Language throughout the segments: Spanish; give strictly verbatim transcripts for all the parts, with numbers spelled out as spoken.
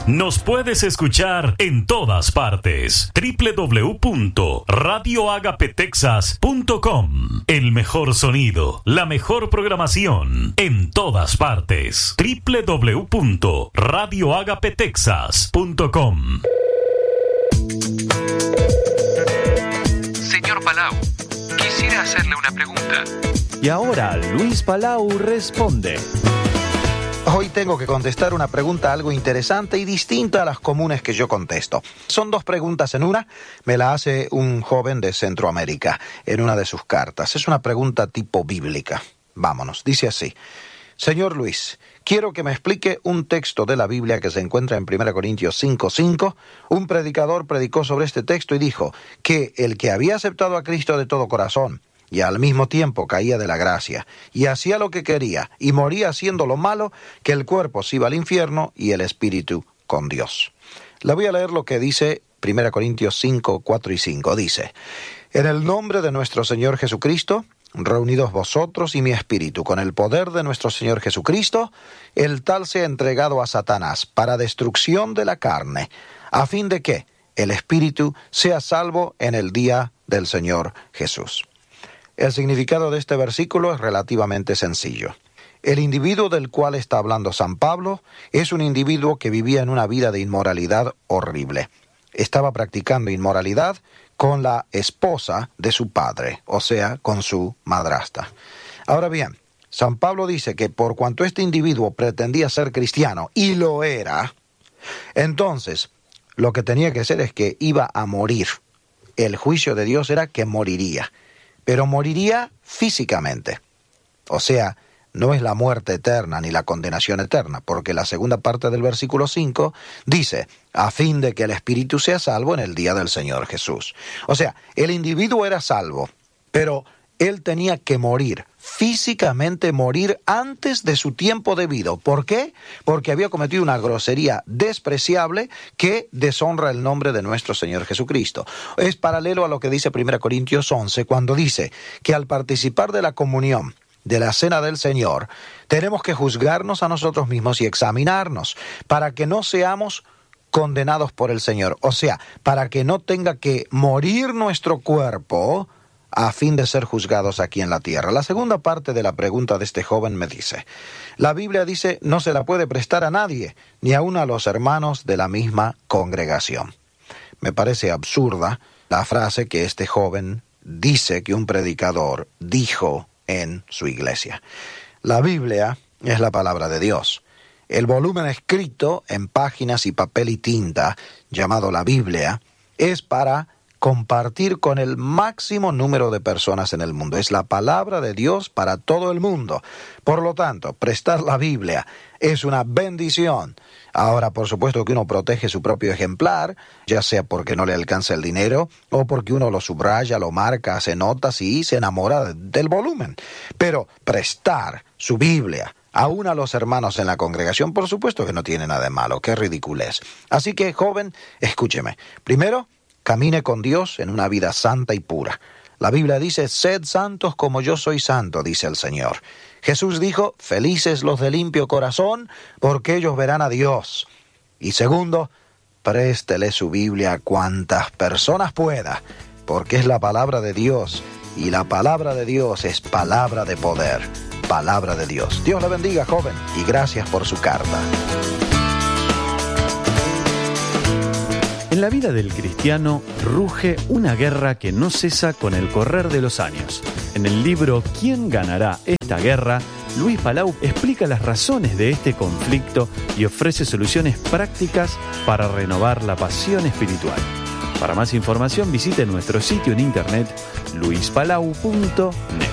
Nos puedes escuchar en todas partes. doble u doble u doble u punto radio agape texas punto com. El mejor sonido, la mejor programación en todas partes. doble u doble u doble u punto radio agape texas punto com. Señor Palau, quisiera hacerle una pregunta. Y ahora Luis Palau responde. Hoy tengo que contestar una pregunta algo interesante y distinta a las comunes que yo contesto. Son dos preguntas en una. Me la hace un joven de Centroamérica en una de sus cartas. Es una pregunta tipo bíblica. Vámonos, dice así. Señor Luis, quiero que me explique un texto de la Biblia que se encuentra en primera Corintios cinco cinco. Un predicador predicó sobre este texto y dijo que el que había aceptado a Cristo de todo corazón y al mismo tiempo caía de la gracia, y hacía lo que quería, y moría haciendo lo malo, que el cuerpo se iba al infierno y el espíritu con Dios. Le voy a leer lo que dice primera Corintios cinco, cuatro y cinco. Dice, en el nombre de nuestro Señor Jesucristo, reunidos vosotros y mi espíritu, con el poder de nuestro Señor Jesucristo, el tal sea entregado a Satanás para destrucción de la carne, a fin de que el espíritu sea salvo en el día del Señor Jesús. El significado de este versículo es relativamente sencillo. El individuo del cual está hablando San Pablo es un individuo que vivía en una vida de inmoralidad horrible. Estaba practicando inmoralidad con la esposa de su padre, o sea, con su madrastra. Ahora bien, San Pablo dice que por cuanto este individuo pretendía ser cristiano, y lo era, entonces lo que tenía que hacer es que iba a morir. El juicio de Dios era que moriría. Pero moriría físicamente. O sea, no es la muerte eterna ni la condenación eterna, porque la segunda parte del versículo cinco dice, a fin de que el espíritu sea salvo en el día del Señor Jesús. O sea, el individuo era salvo, pero él tenía que morir, físicamente morir antes de su tiempo debido. ¿Por qué? Porque había cometido una grosería despreciable que deshonra el nombre de nuestro Señor Jesucristo. Es paralelo a lo que dice primera Corintios once, cuando dice que al participar de la comunión, de la cena del Señor, tenemos que juzgarnos a nosotros mismos y examinarnos para que no seamos condenados por el Señor. O sea, para que no tenga que morir nuestro cuerpo a fin de ser juzgados aquí en la tierra. La segunda parte de la pregunta de este joven me dice, la Biblia dice, no se la puede prestar a nadie, ni aun a los hermanos de la misma congregación. Me parece absurda la frase que este joven dice que un predicador dijo en su iglesia. La Biblia es la palabra de Dios. El volumen escrito en páginas y papel y tinta, llamado la Biblia, es para compartir con el máximo número de personas en el mundo. Es la palabra de Dios para todo el mundo. Por lo tanto, prestar la Biblia es una bendición. Ahora, por supuesto que uno protege su propio ejemplar, ya sea porque no le alcanza el dinero o porque uno lo subraya, lo marca, hace notas y se enamora del volumen. Pero prestar su Biblia aún a los hermanos en la congregación, por supuesto que no tiene nada de malo. ¡Qué ridiculez! Así que, joven, escúcheme. Primero, camine con Dios en una vida santa y pura. La Biblia dice, sed santos como yo soy santo, dice el Señor. Jesús dijo, felices los de limpio corazón, porque ellos verán a Dios. Y segundo, préstele su Biblia a cuantas personas pueda, porque es la palabra de Dios, y la palabra de Dios es palabra de poder, palabra de Dios. Dios le bendiga, joven, y gracias por su carta. En la vida del cristiano ruge una guerra que no cesa con el correr de los años. En el libro ¿Quién ganará esta guerra?, Luis Palau explica las razones de este conflicto y ofrece soluciones prácticas para renovar la pasión espiritual. Para más información visite nuestro sitio en internet luis palau punto net.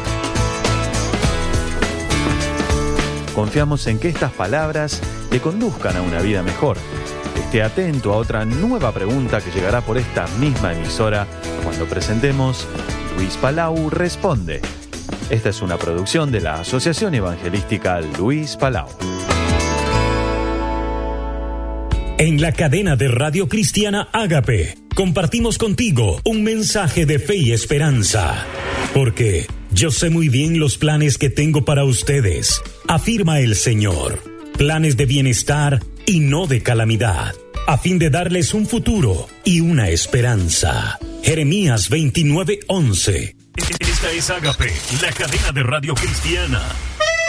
Confiamos en que estas palabras le conduzcan a una vida mejor. Esté atento a otra nueva pregunta que llegará por esta misma emisora cuando presentemos Luis Palau Responde. Esta es una producción de la Asociación Evangelística Luis Palau. En la cadena de Radio Cristiana Ágape, compartimos contigo un mensaje de fe y esperanza. Porque yo sé muy bien los planes que tengo para ustedes, afirma el Señor. planes de bienestar y no de calamidad, a fin de darles un futuro y una esperanza. Jeremías veintinueve once. Esta es Ágape, la cadena de radio cristiana.